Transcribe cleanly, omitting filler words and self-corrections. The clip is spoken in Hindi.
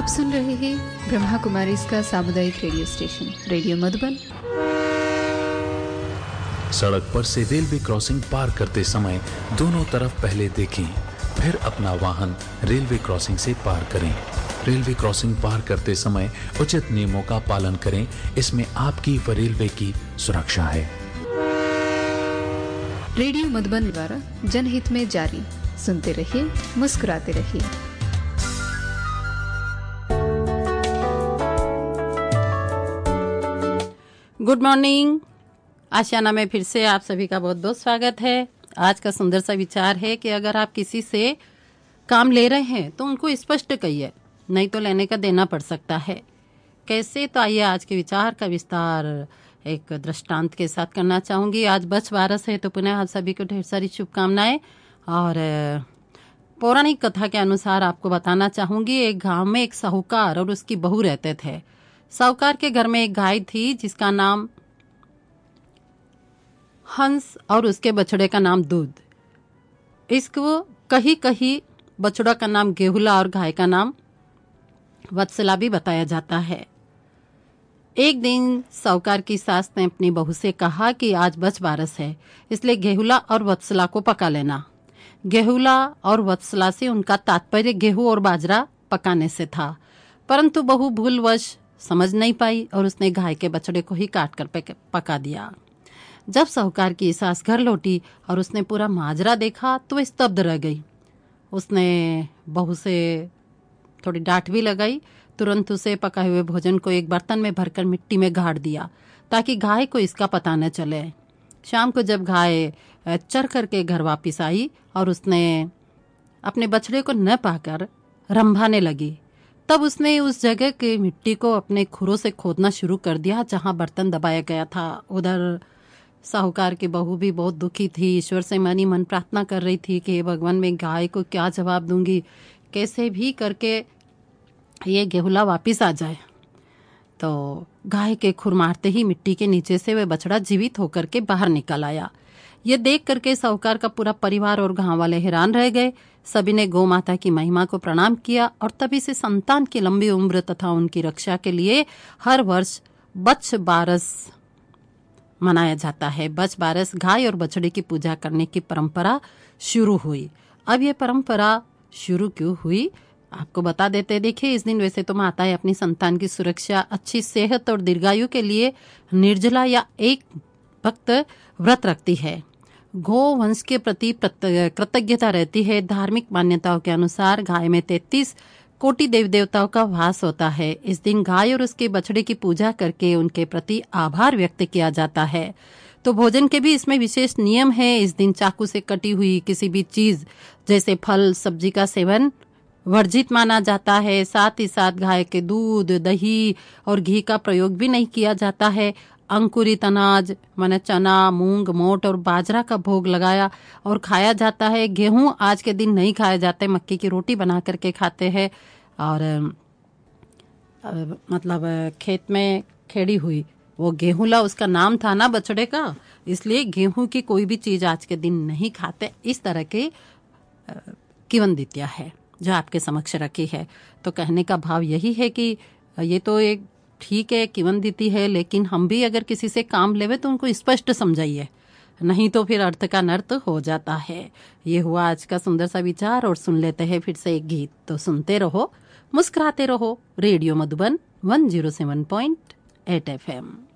आप सुन रहे हैं ब्रह्मा कुमारी इसका सामुदायिक रेडियो स्टेशन रेडियो मधुबन। सड़क पर से रेलवे क्रॉसिंग पार करते समय दोनों तरफ पहले देखें, फिर अपना वाहन रेलवे क्रॉसिंग से पार करें। रेलवे क्रॉसिंग पार करते समय उचित नियमों का पालन करें, इसमें आपकी व रेलवे की सुरक्षा है। रेडियो मधुबन द्वारा जनहित में जारी। सुनते रहिए, मुस्कुराते रहिए। Good morning. आशियाना में फिर से आप सभी का बहुत बहुत स्वागत है। आज का सुंदर सा विचार है कि अगर आप किसी से काम ले रहे हैं तो उनको स्पष्ट कहिए, नहीं तो लेने का देना पड़ सकता है। कैसे? तो आइए आज के विचार का विस्तार एक दृष्टांत के साथ करना चाहूंगी। आज बछ बारस है तो पुनः आप सभी को ढेर सारी शुभकामनाएं। और पौराणिक कथा के अनुसार आपको बताना चाहूंगी, एक गांव में एक साहूकार और उसकी बहू रहते थे। साहूकार के घर में एक गाय थी जिसका नाम हंस और उसके बछड़े का नाम दूध। इसको कहीं कहीं बछड़ा का नाम गेहुला और गाय का नाम वत्सला भी बताया जाता है। एक दिन साहूकार की सास ने अपनी बहू से कहा कि आज बछ बारस है, इसलिए गेहुला और वत्सला को पका लेना। गेहुला और वत्सला से उनका तात्पर्य गेहूं और बाजरा पकाने से था, परंतु बहू भूलवश समझ नहीं पाई और उसने गाय के बछड़े को ही काट कर पका दिया। जब साहूकार की सास घर लौटी और उसने पूरा माजरा देखा तो वह स्तब्ध रह गई। उसने बहू से थोड़ी डांट भी लगाई। तुरंत उसे पकाए हुए भोजन को एक बर्तन में भरकर मिट्टी में गाड़ दिया ताकि गाय को इसका पता न चले। शाम को जब गाय चर करके घर वापस आई और उसने अपने बछड़े को न पाकर रंभाने लगी, तब उसने उस जगह की मिट्टी को अपने खुरों से खोदना शुरू कर दिया जहां बर्तन दबाया गया था। उधर साहूकार की बहू भी बहुत दुखी थी। ईश्वर से मनी मन प्रार्थना कर रही थी कि भगवान, मैं गाय को क्या जवाब दूंगी, कैसे भी करके ये गेहुला वापिस आ जाए। तो गाय के खुर मारते ही मिट्टी के नीचे से वह बछड़ा जीवित होकर के बाहर निकल आया। ये देख करके साहूकार का पूरा परिवार और गांव वाले हैरान रह गए। सभी ने गौ माता की महिमा को प्रणाम किया और तभी से संतान की लंबी उम्र तथा उनकी रक्षा के लिए हर वर्ष बछ बारस मनाया जाता है। बछ बारस गाय और बछड़े की पूजा करने की परंपरा शुरू हुई। अब ये परंपरा शुरू क्यों हुई आपको बता देते। देखिए, इस दिन वैसे तो माताएं अपनी संतान की सुरक्षा, अच्छी सेहत और दीर्घायु के लिए निर्जला या एक वक्त व्रत रखती है। गौ वंश के प्रति कृतज्ञता रहती है। धार्मिक मान्यताओं के अनुसार गाय में 33 कोटि देवी देवताओं का वास होता है। इस दिन गाय और उसके बछड़े की पूजा करके उनके प्रति आभार व्यक्त किया जाता है। तो भोजन के भी इसमें विशेष नियम है। इस दिन चाकू से कटी हुई किसी भी चीज जैसे फल सब्जी का सेवन वर्जित माना जाता है। साथ ही साथ गाय के दूध, दही और घी का प्रयोग भी नहीं किया जाता है। अंकुरित अनाज माने चना, मूंग, मोट और बाजरा का भोग लगाया और खाया जाता है। गेहूं आज के दिन नहीं खाए जाते, मक्की की रोटी बना करके खाते हैं। और मतलब खेत में खेड़ी हुई वो गेहूंला उसका नाम था ना बछड़े का, इसलिए गेहूं की कोई भी चीज आज के दिन नहीं खाते। इस तरह के किवंदितिया है जो आपके समक्ष रखी है। तो कहने का भाव यही है कि ये तो एक ठीक है किवंदिती है, लेकिन हम भी अगर किसी से काम लेवे तो उनको स्पष्ट समझाइए, नहीं तो फिर अर्थ का नर्थ हो जाता है। ये हुआ आज का सुंदर सा विचार। और सुन लेते हैं फिर से एक गीत। तो सुनते रहो, मुस्कुराते रहो। Radio Madhuban 107.8 FM।